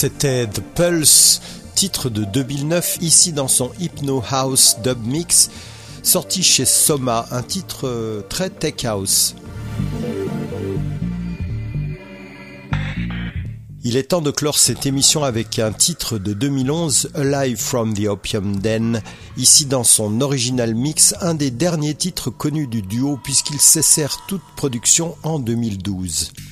C'était The Pulse, titre de 2009, ici dans son Hypno House Dub Mix, sorti chez Soma, un titre très tech house. Il est temps de clore cette émission avec un titre de 2011, Alive from the Opium Den, ici dans son original mix, un des derniers titres connus du duo puisqu'ils cessèrent toute production en 2012.